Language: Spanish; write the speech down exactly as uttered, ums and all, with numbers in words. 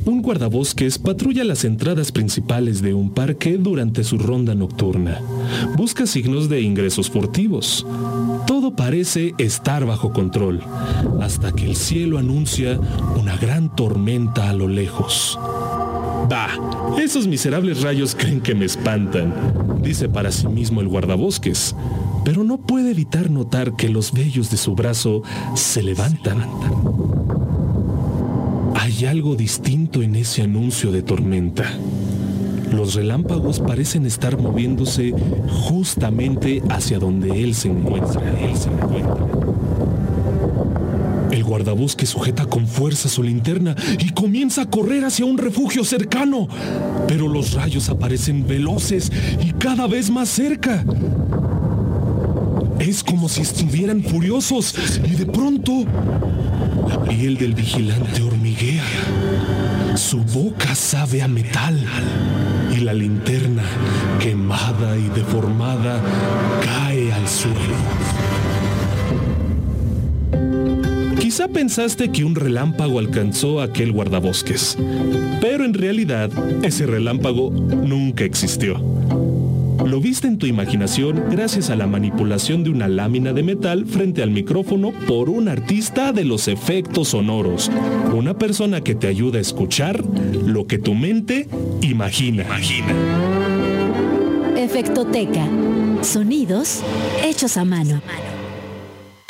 Un guardabosques patrulla las entradas principales de un parque durante su ronda nocturna. Busca signos de ingresos furtivos. Todo parece estar bajo control, hasta que el cielo anuncia una gran tormenta a lo lejos. «Bah, esos miserables rayos creen que me espantan», dice para sí mismo el guardabosques, pero no puede evitar notar que los vellos de su brazo se levantan. Hay algo distinto en ese anuncio de tormenta. Los relámpagos parecen estar moviéndose justamente hacia donde él se encuentra. Él se encuentra. El guardabosques sujeta con fuerza su linterna y comienza a correr hacia un refugio cercano. Pero los rayos aparecen veloces y cada vez más cerca. Es como si estuvieran furiosos y de pronto la piel del vigilante hormiguea. Su boca sabe a metal y la linterna, quemada y deformada, cae al suelo. Quizá pensaste que un relámpago alcanzó a aquel guardabosques, pero en realidad ese relámpago nunca existió. Lo viste en tu imaginación gracias a la manipulación de una lámina de metal frente al micrófono por un artista de los efectos sonoros, una persona que te ayuda a escuchar lo que tu mente imagina. imagina. Efectoteca. Sonidos hechos a mano.